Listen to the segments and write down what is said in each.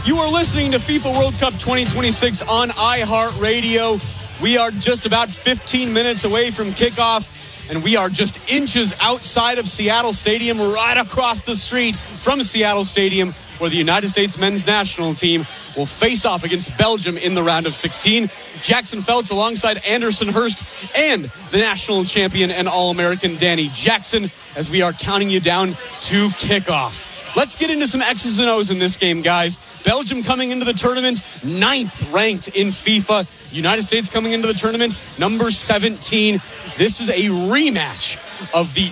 You are listening to FIFA World Cup 2026 on iHeartRadio. We are just about 15 minutes away from kickoff, and we are just inches outside of Seattle Stadium, right across the street from Seattle Stadium, where the United States men's national team will face off against Belgium in the round of 16. Jackson Feltz alongside Anderson Hurst and the national champion and All-American Danny Jackson, as we are counting you down to kickoff. Let's get into some X's and O's in this game, guys. Belgium coming into the tournament, 9th ranked in FIFA. United States coming into the tournament, number 17. This is a rematch of the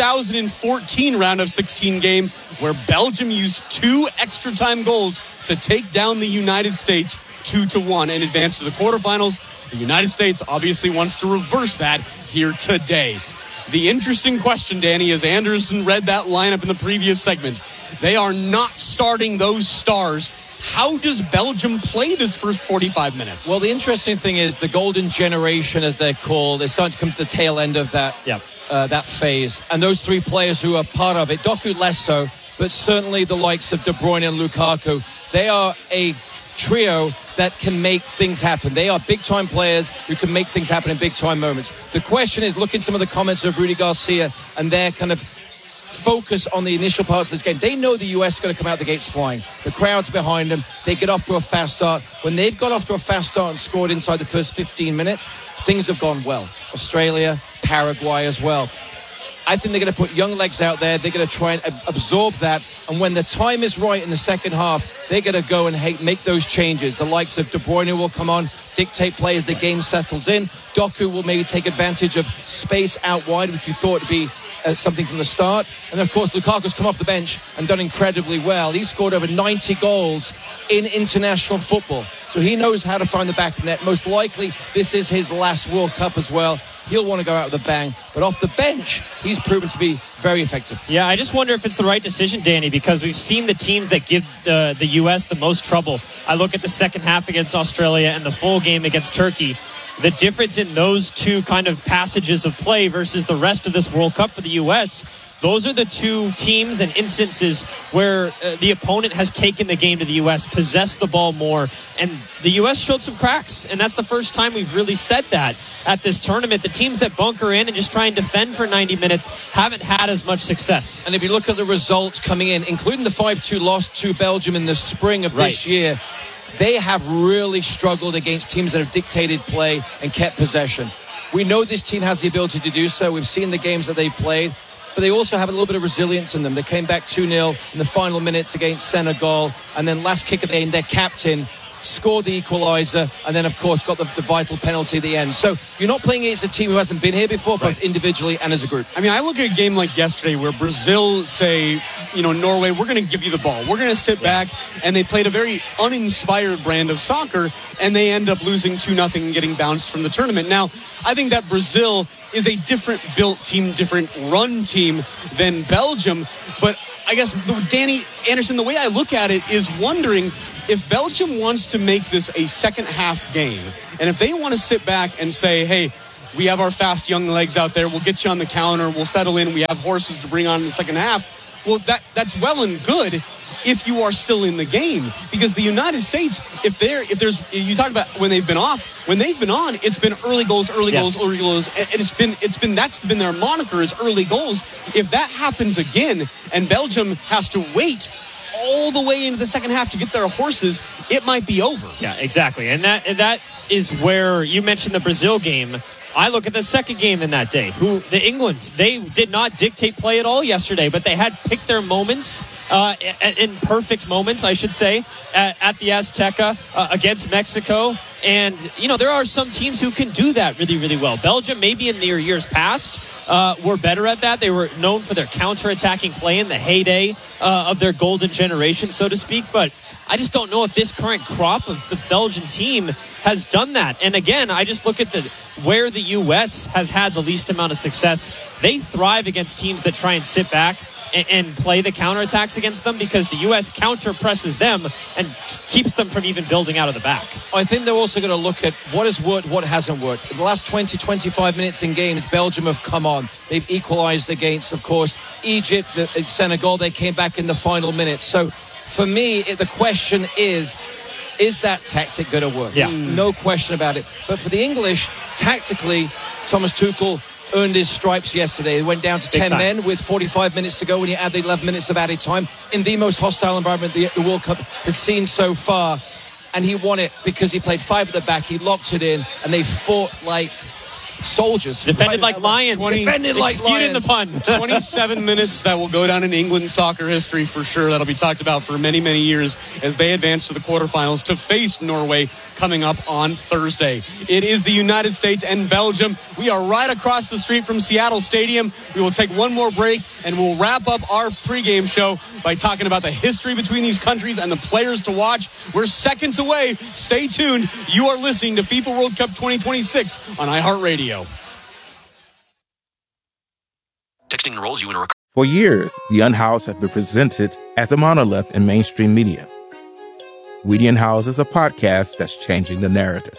2014 round of 16 game, where Belgium used 2 extra time goals to take down the United States 2-1 and advance to the quarterfinals. The United States obviously wants to reverse that here today. The interesting question, Danny, as Anderson read that lineup in the previous segment, they are not starting those stars. How does Belgium play this first 45 minutes? Well, the interesting thing is the golden generation, as they're called, is starting to come to the tail end of that that phase. And those 3 players who are part of it, Doku less so, but certainly the likes of De Bruyne and Lukaku, they are a trio that can make things happen. They are big-time players who can make things happen in big-time moments. The question is, look at some of the comments of Rudy Garcia and their kind of focus on the initial parts of this game. They know the US is going to come out the gates flying. The crowd's behind them. They get off to a fast start. When they've got off to a fast start and scored inside the first 15 minutes, things have gone well. Australia, Paraguay as well. I think they're going to put young legs out there. They're going to try and absorb that. And when the time is right in the second half, they're going to go and make those changes. The likes of De Bruyne will come on, dictate play as the game settles in. Doku will maybe take advantage of space out wide, which you thought would be something from the start. And of course, Lukaku's come off the bench and done incredibly well. He scored over 90 goals in international football. So he knows how to find the back of the net. Most likely, this is his last World Cup as well. He'll want to go out with a bang. But off the bench, he's proven to be very effective. Yeah, I just wonder if it's the right decision, Danny, because we've seen the teams that give the U.S. the most trouble. I look at the second half against Australia and the full game against Turkey. The difference in those 2 kind of passages of play versus the rest of this World Cup for the U.S., those are the 2 teams and instances where the opponent has taken the game to the U.S., possessed the ball more, and the U.S. showed some cracks. And that's the first time we've really said that at this tournament. The teams that bunker in and just try and defend for 90 minutes haven't had as much success. And if you look at the results coming in, including the 5-2 loss to Belgium in the spring of this year, they have really struggled against teams that have dictated play and kept possession. We know this team has the ability to do so. We've seen the games that they've played, but they also have a little bit of resilience in them. They came back 2-0 in the final minutes against Senegal, and then last kick of the game, their captain scored the equaliser, and then, of course, got the vital penalty at the end. So you're not playing against a team who hasn't been here before, both individually and as a group. I mean, I look at a game like yesterday where Brazil say, Norway, we're going to give you the ball. We're going to sit back, and they played a very uninspired brand of soccer, and they end up losing 2-0 and getting bounced from the tournament. Now, I think that Brazil is a different built team, different run team than Belgium, but I guess, Danny Anderson, the way I look at it is wondering if Belgium wants to make this a second half game, and if they want to sit back and say, hey, we have our fast young legs out there, we'll get you on the counter, we'll settle in, we have horses to bring on in the second half, well, that's well and good if you are still in the game. Because the United States, if there's, you talked about when they've been off, when they've been on, it's been early goals, and that's been their moniker, is early goals. If that happens again, and Belgium has to wait all the way into the second half to get their horses, it might be over. Yeah, exactly. And that is where you mentioned the Brazil game. I look at the second game in that day. The England, they did not dictate play at all yesterday, but they had picked their moments, in perfect moments, I should say, at the Azteca against Mexico. And, there are some teams who can do that really, really well. Belgium, maybe in their years past, were better at that. They were known for their counter-attacking play in the heyday of their golden generation, so to speak. But I just don't know if this current crop of the Belgian team has done that. And again, I just look at where the U.S. has had the least amount of success. They thrive against teams that try and sit back and play the counterattacks against them, because the U.S. counter presses them and keeps them from even building out of the back. I think they're also going to look at what has worked, what hasn't worked. In the last 20, 25 minutes in games, Belgium have come on. They've equalised against, of course, Egypt, Senegal. They came back in the final minutes. So for me, the question is that tactic going to work? Yeah. No question about it. But for the English, tactically, Thomas Tuchel earned his stripes yesterday. He went down to 10 men with 45 minutes to go when he added 11 minutes of added time in the most hostile environment the World Cup has seen so far. And he won it because he played 5 at the back. He locked it in, and they fought like soldiers. Defended like lions. Defended like lions. The pun. 27 minutes that will go down in England soccer history for sure. That'll be talked about for many, many years as they advance to the quarterfinals to face Norway coming up on Thursday. It is the United States and Belgium. We are right across the street from Seattle Stadium. We will take one more break and we'll wrap up our pregame show by talking about the history between these countries and the players to watch. We're seconds away. Stay tuned. You are listening to FIFA World Cup 2026 on iHeartRadio. Texting enrolls you in a... For years, The Unhoused have been presented as a monolith in mainstream media. We the Unhoused is a podcast that's changing the narrative.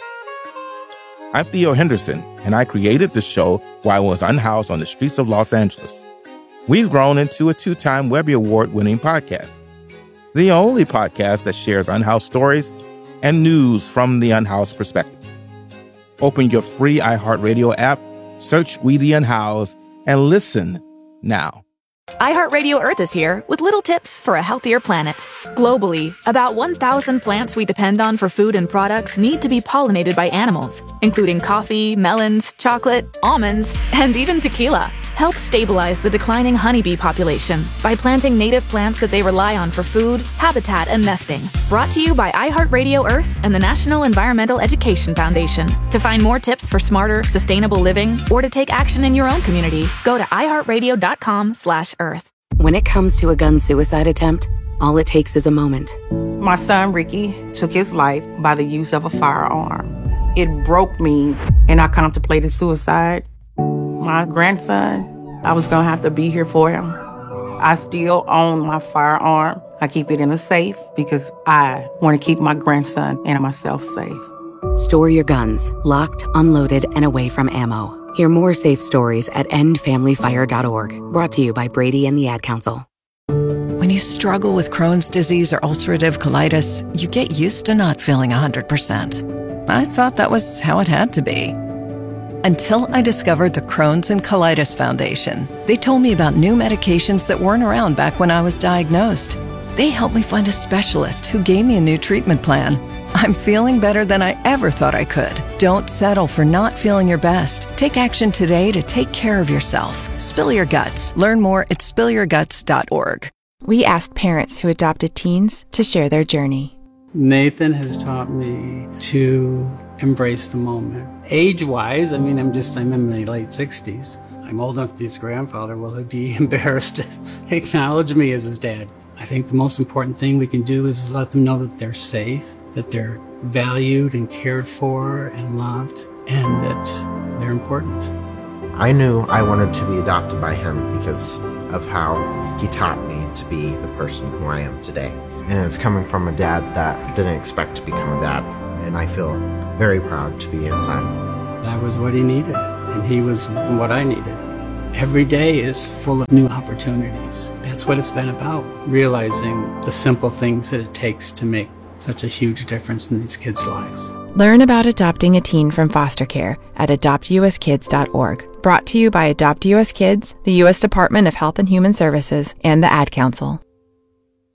I'm Theo Henderson, and I created the show while I was unhoused on the streets of Los Angeles. We've grown into a 2-time Webby Award-winning podcast, the only podcast that shares unhoused stories and news from the unhoused perspective. Open your free iHeartRadio app, search We the Unhoused, and listen now. iHeartRadio Earth is here with little tips for a healthier planet. Globally, about 1,000 plants we depend on for food and products need to be pollinated by animals, including coffee, melons, chocolate, almonds, and even tequila. Help stabilize the declining honeybee population by planting native plants that they rely on for food, habitat, and nesting. Brought to you by iHeartRadio Earth and the National Environmental Education Foundation. To find more tips for smarter, sustainable living or to take action in your own community, go to iHeartRadio.com/Earth. When it comes to a gun suicide attempt, all it takes is a moment. My son, Ricky, took his life by the use of a firearm. It broke me, and I contemplated suicide. My grandson, I was going to have to be here for him. I still own my firearm. I keep it in a safe because I want to keep my grandson and myself safe. Store your guns, locked, unloaded, and away from ammo. Hear more safe stories at endfamilyfire.org. Brought to you by Brady and the Ad Council. When you struggle with Crohn's disease or ulcerative colitis, you get used to not feeling 100%. I thought that was how it had to be. Until I discovered the Crohn's and Colitis Foundation. They told me about new medications that weren't around back when I was diagnosed. They helped me find a specialist who gave me a new treatment plan. I'm feeling better than I ever thought I could. Don't settle for not feeling your best. Take action today to take care of yourself. Spill your guts. Learn more at spillyourguts.org. We asked parents who adopted teens to share their journey. Nathan has taught me to embrace the moment. Age-wise, I'm in my late 60s. I'm old enough to be his grandfather. Will he be embarrassed to acknowledge me as his dad? I think the most important thing we can do is let them know that they're safe, that they're valued and cared for and loved, and that they're important. I knew I wanted to be adopted by him because of how he taught me to be the person who I am today. And it's coming from a dad that didn't expect to become a dad. And I feel very proud to be his son. I was what he needed, and he was what I needed. Every day is full of new opportunities. That's what it's been about, realizing the simple things that it takes to make such a huge difference in these kids' lives. Learn about adopting a teen from foster care at adoptuskids.org. Brought to you by Adopt US Kids, the U.S. Department of Health and Human Services, and the Ad Council.